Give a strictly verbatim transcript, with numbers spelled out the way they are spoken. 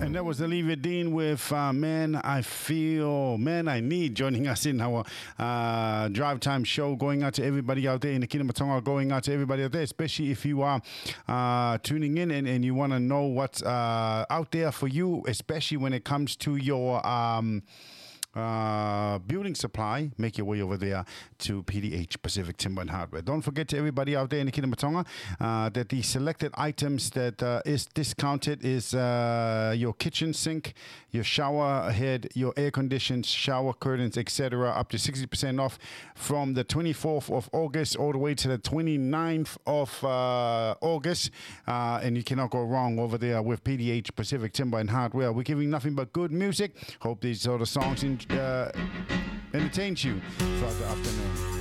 And that was Olivia Dean with uh, Man I Feel, Man I Need, joining us in our uh, Drive Time show. Going out to everybody out there in the Kingdom of Tonga, going out to everybody out there, especially if you are uh, tuning in and, and you want to know what's uh, out there for you, especially when it comes to your... Um, Uh, building supply. Make your way over there to P D H, Pacific Timber and Hardware. Don't forget to everybody out there in the Kingdom of Tonga uh, that the selected items that uh, is discounted is uh, your kitchen sink, your shower head, your air conditions, shower curtains, et cetera, up to sixty percent off from the twenty-fourth of August all the way to the twenty-ninth of uh, August. Uh, and you cannot go wrong over there with P D H, Pacific Timber and Hardware. We're giving nothing but good music. Hope these sort of songs in, uh, entertains you throughout the afternoon.